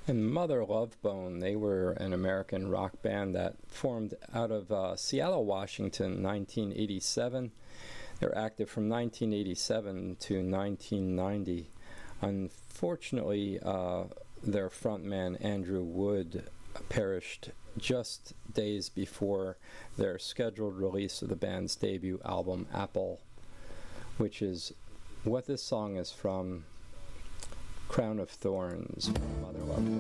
And Mother Love Bone, they were an American rock band that formed out of Seattle, Washington, 1987. They're active from 1987 to 1990. Unfortunately, their frontman, Andrew Wood, perished just days before their scheduled release of the band's debut album, Apple, which is what this song is from, Crown of Thorns, from Mother Love Bone.